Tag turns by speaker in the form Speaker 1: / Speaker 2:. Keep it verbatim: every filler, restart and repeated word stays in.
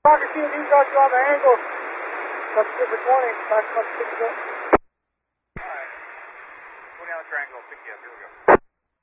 Speaker 1: Roger Team, these got you on the angle. That's good for twenty. Back up, pick it up.
Speaker 2: Alright. Go down the triangle, pick you up. Here we go.